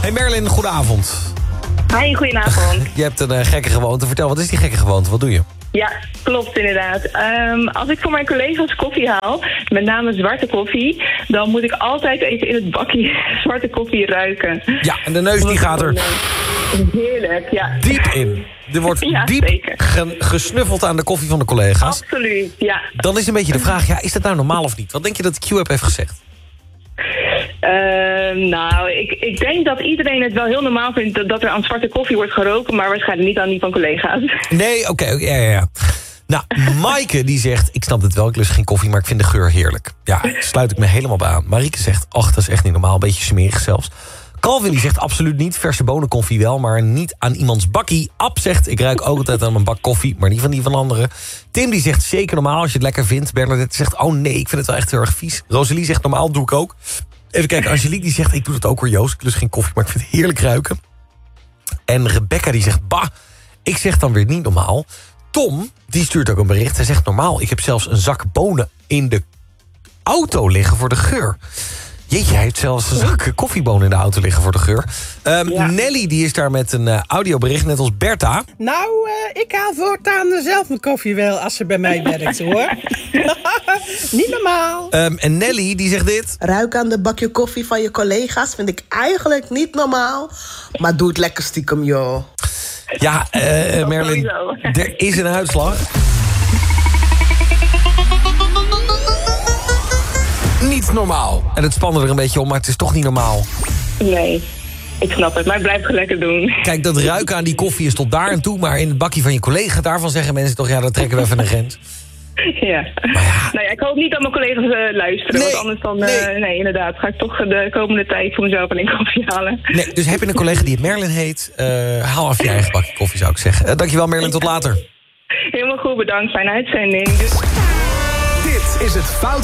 Hey Merlin, goedenavond. Hi, goedenavond. Je hebt een gekke gewoonte. Vertel, wat is die gekke gewoonte? Wat doe je? Ja, klopt inderdaad. Als ik voor mijn collega's koffie haal, met name zwarte koffie, dan moet ik altijd even in het bakje zwarte koffie ruiken. Ja, en de neus die gaat er Heerlijk, ja. diep in. Er wordt Ja, diep zeker. gesnuffeld aan de koffie van de collega's. Absoluut, ja. Dan is een beetje de vraag, ja, is dat nou normaal of niet? Wat denk je dat Q-App heeft gezegd? Nou, ik denk dat iedereen het wel heel normaal vindt dat er aan zwarte koffie wordt geroken, maar waarschijnlijk niet aan die van collega's. Nee, oké, ja. Nou, Maaike die zegt, ik snap het wel, ik lust geen koffie, maar ik vind de geur heerlijk. Ja, daar sluit ik me helemaal bij aan. Marieke zegt, ach, dat is echt niet normaal, een beetje smerig zelfs. Calvin die zegt, absoluut niet, verse bonenkoffie wel, maar niet aan iemands bakkie. Ab zegt, ik ruik ook altijd aan mijn bak koffie, maar niet van die van anderen. Tim die zegt, zeker normaal als je het lekker vindt. Bernadette zegt, oh nee, ik vind het wel echt heel erg vies. Rosalie zegt, normaal doe ik ook. Even kijken, Angelique die zegt, ik doe het ook hoor Joost. Ik lust geen koffie, maar ik vind het heerlijk ruiken. En Rebecca die zegt, bah, ik zeg dan weer niet normaal. Tom, die stuurt ook een bericht. Hij zegt, normaal, ik heb zelfs een zak bonen in de auto liggen voor de geur. Jeetje, hij heeft zelfs een zak koffiebonen in de auto liggen voor de geur. Ja. Nelly die is daar met een audiobericht, net als Bertha. Nou, ik haal voortaan zelf mijn koffie wel als ze bij mij werkt, hoor. Niet normaal. En Nelly die zegt dit. Ruik aan de bakje koffie van je collega's vind ik eigenlijk niet normaal. Maar doe het lekker stiekem, joh. Ja, Merlin, sowieso. er is een uitslag. Niet normaal. En het spande er een beetje om, maar het is toch niet normaal. Nee, ik snap het, maar blijf het lekker doen. Kijk, dat ruiken aan die koffie is tot daar en toe, maar in het bakje van je collega, daarvan zeggen mensen toch, ja, dat trekken we even een grens. Ja. Nou ja, ik hoop niet dat mijn collega's luisteren, Nee, want anders dan, nee. nee, inderdaad, ga ik toch de komende tijd voor mezelf een koffie halen. Nee, dus heb je een collega die het Merlin heet, haal af je eigen bakje koffie, zou ik zeggen. Dankjewel Merlin, tot later. Helemaal goed, bedankt, fijne uitzending. Dit is het fout